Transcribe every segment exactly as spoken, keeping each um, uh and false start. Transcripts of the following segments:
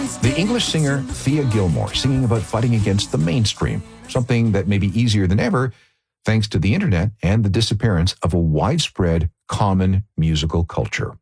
The English singer Thea Gilmore singing about fighting against the mainstream, something that may be easier than ever thanks to the internet and the disappearance of a widespread common musical culture.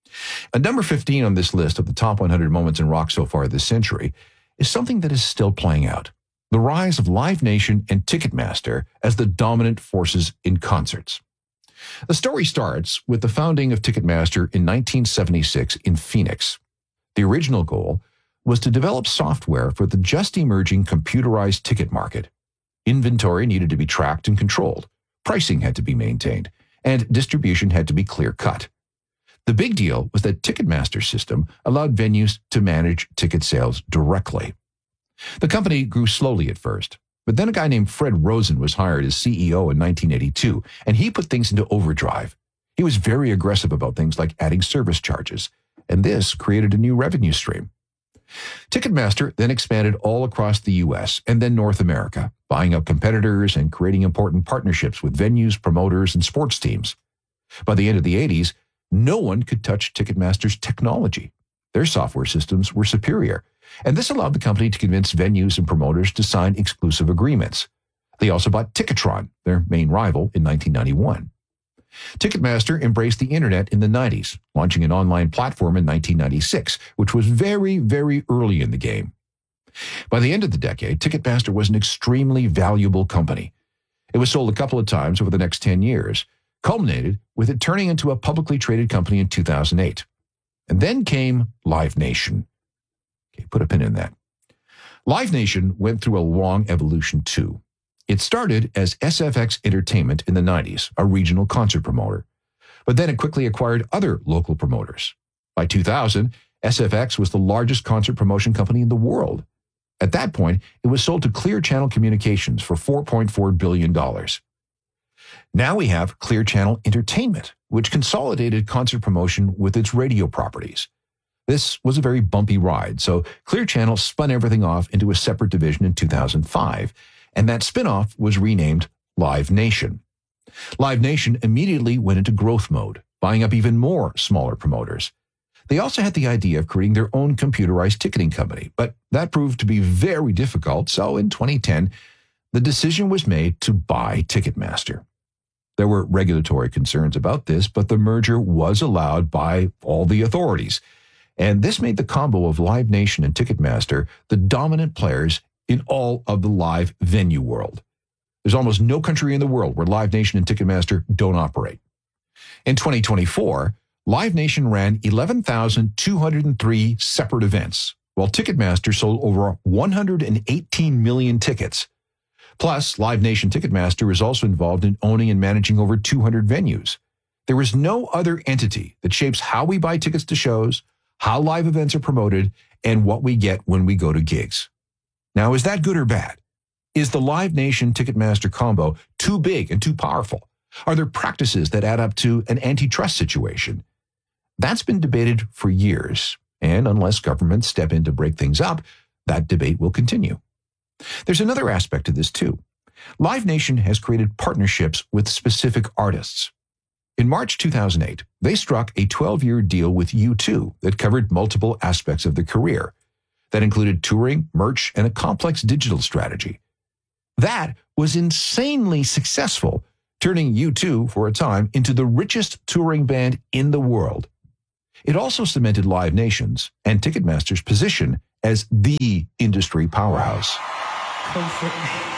At number fifteen on this list of the top one hundred moments in rock so far this century is something that is still playing out: the rise of Live Nation and Ticketmaster as the dominant forces in concerts. The story starts with the founding of Ticketmaster in nineteen seventy-six in Phoenix. The original goal was to develop software for the just emerging computerized ticket market. Inventory needed to be tracked and controlled, pricing had to be maintained, and distribution had to be clear-cut. The big deal was that Ticketmaster's system allowed venues to manage ticket sales directly. The company grew slowly at first, but then a guy named Fred Rosen was hired as C E O in nineteen eighty-two, and he put things into overdrive. He was very aggressive about things like adding service charges, and this created a new revenue stream. Ticketmaster then expanded all across the U S and then North America, buying up competitors and creating important partnerships with venues, promoters, and sports teams. By the end of the eighties, no one could touch Ticketmaster's technology. Their software systems were superior, and this allowed the company to convince venues and promoters to sign exclusive agreements. They also bought Ticketron, their main rival, in nineteen ninety-one. Ticketmaster embraced the internet in the nineties, launching an online platform in nineteen ninety-six, which was very, very early in the game. By the end of the decade, Ticketmaster was an extremely valuable company. It was sold a couple of times over the next ten years, culminated with it turning into a publicly traded company in two thousand eight. And then came Live Nation. Okay, put a pin in that. Live Nation went through a long evolution too. It started as S F X Entertainment in the nineties, a regional concert promoter. But then it quickly acquired other local promoters. By two thousand, S F X was the largest concert promotion company in the world. At that point, it was sold to Clear Channel Communications for four point four billion dollars. Now we have Clear Channel Entertainment, which consolidated concert promotion with its radio properties. This was a very bumpy ride, so Clear Channel spun everything off into a separate division in two thousand five, and that spinoff was renamed Live Nation. Live Nation immediately went into growth mode, buying up even more smaller promoters. They also had the idea of creating their own computerized ticketing company, but that proved to be very difficult, so in twenty ten, the decision was made to buy Ticketmaster. There were regulatory concerns about this, but the merger was allowed by all the authorities, and this made the combo of Live Nation and Ticketmaster the dominant players in all of the live venue world. There's almost no country in the world where Live Nation and Ticketmaster don't operate. In twenty twenty-four, Live Nation ran eleven thousand two hundred three separate events, while Ticketmaster sold over one hundred eighteen million tickets. Plus, Live Nation Ticketmaster is also involved in owning and managing over two hundred venues. There is no other entity that shapes how we buy tickets to shows, how live events are promoted, and what we get when we go to gigs. Now, is that good or bad? Is the Live Nation Ticketmaster combo too big and too powerful? Are there practices that add up to an antitrust situation? That's been debated for years, and unless governments step in to break things up, that debate will continue. There's another aspect to this too. Live Nation has created partnerships with specific artists. In March two thousand eight, they struck a twelve-year deal with U two that covered multiple aspects of their career. That included touring, merch, and a complex digital strategy. That was insanely successful, turning U two, for a time, into the richest touring band in the world. It also cemented Live Nation's and Ticketmaster's position as the industry powerhouse. Comfort me.